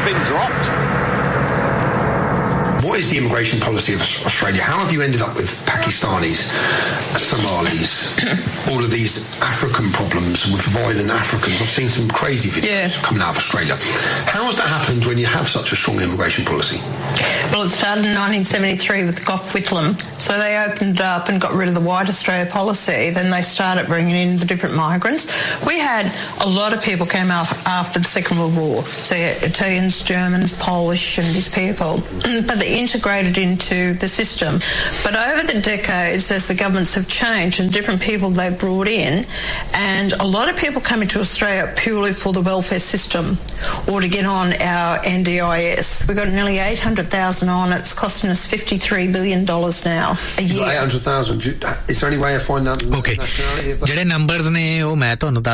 been dropped. What is the immigration policy of Australia? How have you ended up with Pakistanis, Somalis, all of these African problems with violent Africans? I've seen some crazy videos coming out of Australia. How has that happened when you have such a strong immigration policy? Well, it started in 1973 with Gough Whitlam. So they opened up and got rid of the White Australia policy. Then they started bringing in the different migrants. We had a lot of people came out after the Second World War. So Italians, Germans, Polish and these people. But they integrated into the system. But over the decades, as the governments have changed and different people they've brought in, and a lot of people come into Australia purely for the welfare system or to get on our NDIS. We've got nearly 800,000 on it. It's costing us $53 billion now a year. 800,000. Is there any way of finding out the nationality of that? ਜਿਹੜੇ numbers ਨੇ ਉਹ ਮੈਂ ਤੁਹਾਨੂੰ